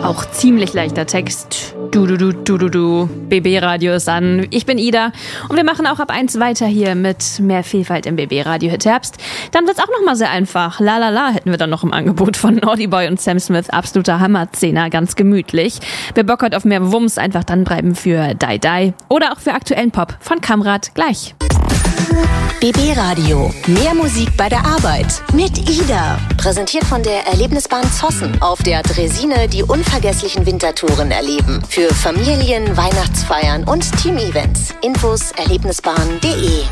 Auch ziemlich leichter Text. Du. BB-Radio ist an. Ich bin Ida und wir machen auch ab 1 weiter hier mit mehr Vielfalt im BB-Radio Hit Herbst. Dann wird's auch nochmal sehr einfach. La La La hätten wir dann noch im Angebot von Naughty Boy und Sam Smith. Absoluter Hammer-Zehner, ganz gemütlich. Wer Bock hat auf mehr Wumms, einfach dann bleiben für Die Die. Oder auch für aktuellen Pop von Kamrat gleich. BB Radio. Mehr Musik bei der Arbeit. Mit Ida. Präsentiert von der Erlebnisbahn Zossen. Auf der Draisine die unvergesslichen Wintertouren erleben. Für Familien, Weihnachtsfeiern und Team-Events. Infos erlebnisbahn.de.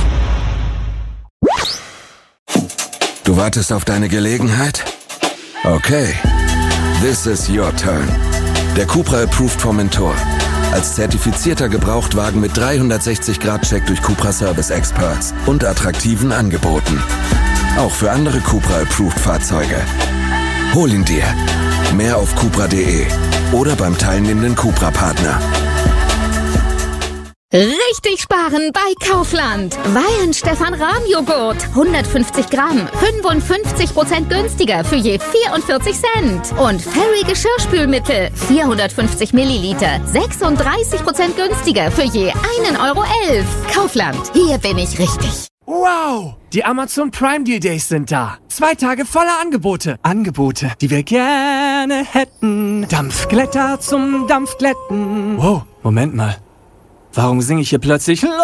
Du wartest auf deine Gelegenheit? Okay. This is your turn. Der Cupra Approved Formentor. Als zertifizierter Gebrauchtwagen mit 360-Grad-Check durch Cupra Service Experts und attraktiven Angeboten. Auch für andere Cupra Approved Fahrzeuge. Hol ihn dir. Mehr auf cupra.de oder beim teilnehmenden Cupra-Partner. Richtig sparen bei Kaufland. Weihenstephan-Rahm-Joghurt. 150 Gramm. 55% günstiger für je 44 Cent. Und Fairy Geschirrspülmittel. 450 Milliliter. 36% günstiger für je 1,11 Euro. Kaufland. Hier bin ich richtig. Wow! Die Amazon Prime Deal Days sind da. 2 Tage voller Angebote. Angebote, die wir gerne hätten. Dampfglätter zum Dampfglätten. Wow, Moment mal. Warum singe ich hier plötzlich los?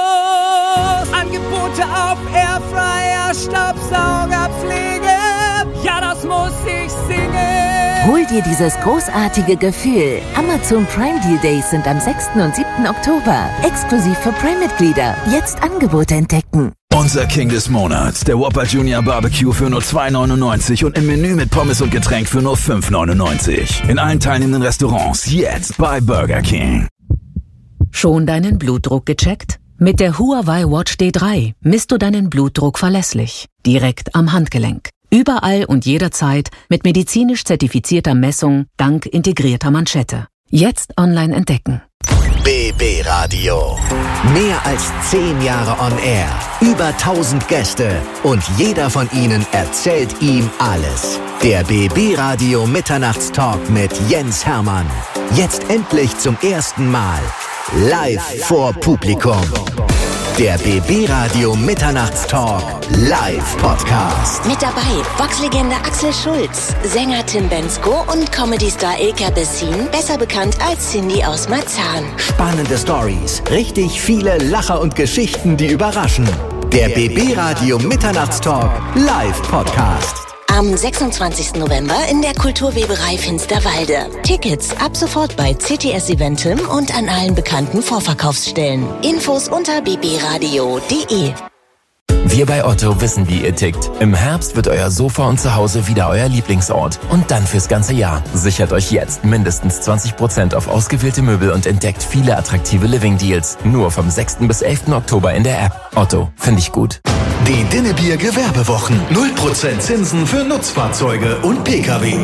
Angebote auf Airfryer, Staubsaugerpflege. Ja, das muss ich singen. Hol dir dieses großartige Gefühl. Amazon Prime Deal Days sind am 6. und 7. Oktober. Exklusiv für Prime-Mitglieder. Jetzt Angebote entdecken. Unser King des Monats, der Whopper Junior Barbecue für nur 2,99 und im Menü mit Pommes und Getränk für nur 5,99. In allen teilnehmenden Restaurants jetzt bei Burger King. Schon deinen Blutdruck gecheckt? Mit der Huawei Watch D3 misst du deinen Blutdruck verlässlich, direkt am Handgelenk. Überall und jederzeit mit medizinisch zertifizierter Messung dank integrierter Manschette. Jetzt online entdecken. BB Radio. Mehr als 10 Jahre on Air. Über 1000 Gäste. Und jeder von ihnen erzählt ihm alles. Der BB Radio Mitternachtstalk mit Jens Hermann. Jetzt endlich zum ersten Mal. Live vor Publikum. Der BB Radio Mitternachtstalk Live Podcast. Mit dabei Boxlegende Axel Schulz, Sänger Tim Bendzko und Comedy-Star Ilka Bessin, besser bekannt als Cindy aus Marzahn. Spannende Stories, richtig viele Lacher und Geschichten, die überraschen. Der BB Radio Mitternachtstalk Live Podcast. Am 26. November in der Kulturweberei Finsterwalde. Tickets ab sofort bei CTS Eventim und an allen bekannten Vorverkaufsstellen. Infos unter bbradio.de. Wir bei Otto wissen, wie ihr tickt. Im Herbst wird euer Sofa und Zuhause wieder euer Lieblingsort. Und dann fürs ganze Jahr. Sichert euch jetzt mindestens 20% auf ausgewählte Möbel und entdeckt viele attraktive Living-Deals. Nur vom 6. bis 11. Oktober in der App. Otto, finde ich gut. Die Dinnebier Gewerbewochen. 0% Zinsen für Nutzfahrzeuge und Pkw.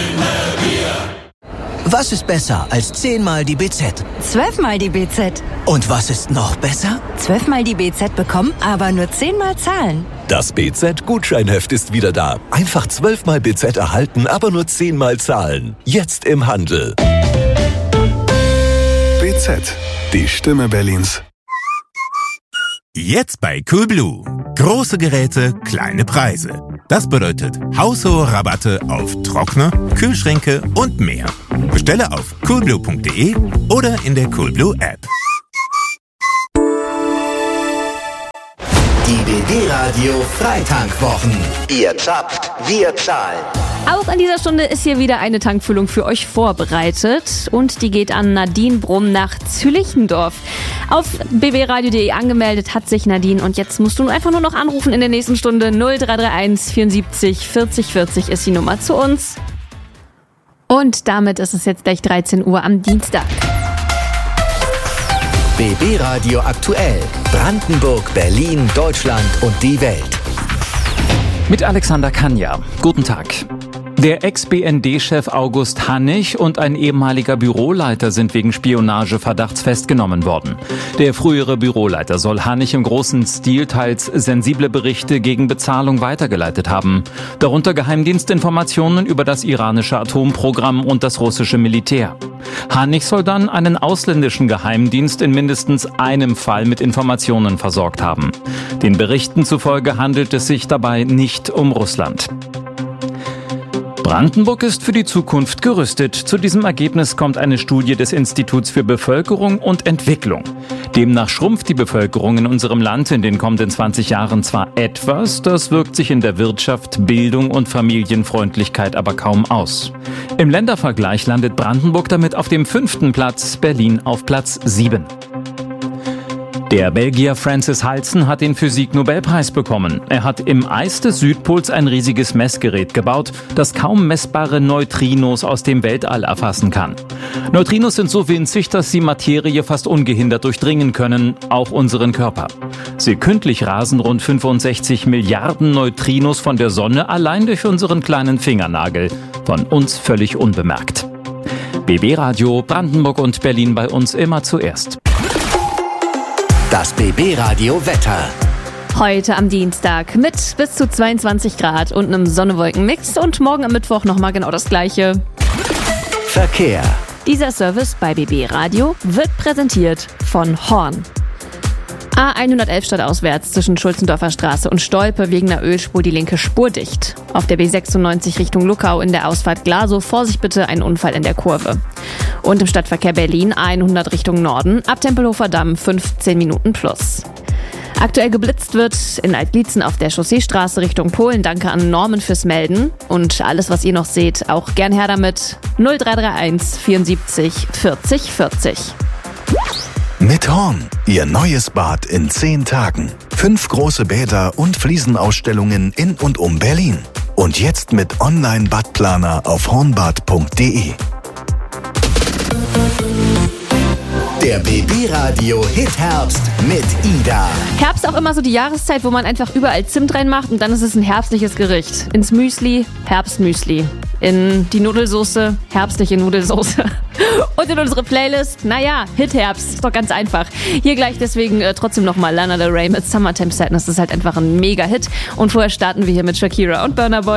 Was ist besser als 10-mal die BZ? 12-mal die BZ. Und was ist noch besser? 12-mal die BZ bekommen, aber nur 10-mal zahlen. Das BZ-Gutscheinheft ist wieder da. Einfach 12-mal BZ erhalten, aber nur 10-mal zahlen. Jetzt im Handel. BZ, die Stimme Berlins. Jetzt bei Coolblue. Große Geräte, kleine Preise. Das bedeutet haushohe Rabatte auf Trockner, Kühlschränke und mehr. Bestelle auf coolblue.de oder in der Coolblue App. Die BB Radio Freitankwwochen. Ihr zapft, wir zahlen. Auch in dieser Stunde ist hier wieder eine Tankfüllung für euch vorbereitet und die geht an Nadine Brumm nach Züllichendorf. Auf bbradio.de angemeldet hat sich Nadine und jetzt musst du einfach nur noch anrufen in der nächsten Stunde. 0331 74 40 40 ist die Nummer zu uns. Und damit ist es jetzt gleich 13 Uhr am Dienstag. BB Radio aktuell. Brandenburg, Berlin, Deutschland und die Welt. Mit Alexander Kanja. Guten Tag. Der Ex-BND-Chef August Hannig und ein ehemaliger Büroleiter sind wegen Spionageverdachts festgenommen worden. Der frühere Büroleiter soll Hannig im großen Stil teils sensible Berichte gegen Bezahlung weitergeleitet haben. Darunter Geheimdienstinformationen über das iranische Atomprogramm und das russische Militär. Hannig soll dann einen ausländischen Geheimdienst in mindestens einem Fall mit Informationen versorgt haben. Den Berichten zufolge handelt es sich dabei nicht um Russland. Brandenburg ist für die Zukunft gerüstet. Zu diesem Ergebnis kommt eine Studie des Instituts für Bevölkerung und Entwicklung. Demnach schrumpft die Bevölkerung in unserem Land in den kommenden 20 Jahren zwar etwas, das wirkt sich in der Wirtschaft, Bildung und Familienfreundlichkeit aber kaum aus. Im Ländervergleich landet Brandenburg damit auf dem 5. Platz, Berlin auf Platz 7. Der Belgier Francis Halsen hat den Physik-Nobelpreis bekommen. Er hat im Eis des Südpols ein riesiges Messgerät gebaut, das kaum messbare Neutrinos aus dem Weltall erfassen kann. Neutrinos sind so winzig, dass sie Materie fast ungehindert durchdringen können, auch unseren Körper. Sekündlich rasen rund 65 Milliarden Neutrinos von der Sonne allein durch unseren kleinen Fingernagel, von uns völlig unbemerkt. BB Radio, Brandenburg und Berlin bei uns immer zuerst. Das BB Radio Wetter. Heute am Dienstag mit bis zu 22 Grad und einem Sonne-Wolken-Mix und morgen am Mittwoch nochmal genau das Gleiche. Verkehr. Dieser Service bei BB Radio wird präsentiert von Horn. A111 stadtauswärts zwischen Schulzendorfer Straße und Stolpe wegen der Ölspur die linke Spur dicht. Auf der B96 Richtung Luckau in der Ausfahrt Glasow, Vorsicht bitte, ein Unfall in der Kurve. Und im Stadtverkehr Berlin A100 Richtung Norden, ab Tempelhofer Damm 15 Minuten plus. Aktuell geblitzt wird in Altgließen auf der Chausseestraße Richtung Polen. Danke an Norman fürs Melden. Und alles, was ihr noch seht, auch gern her damit. 0331 74 40 40. Mit Horn, Ihr neues Bad in 10 Tagen. 5 große Bäder und Fliesenausstellungen in und um Berlin. Und jetzt mit Online-Badplaner auf hornbad.de. Der BB Radio Hit Herbst mit Ida. Herbst auch immer so die Jahreszeit, wo man einfach überall Zimt reinmacht und dann ist es ein herbstliches Gericht. Ins Müsli, Herbstmüsli. In die Nudelsoße, herbstliche Nudelsoße. Und in unsere Playlist, naja, Hit Herbst. Ist doch ganz einfach. Hier gleich deswegen trotzdem nochmal Lana Del Rey mit Summertime Sadness. Das ist halt einfach ein Mega-Hit. Und vorher starten wir hier mit Shakira und Burna Boy.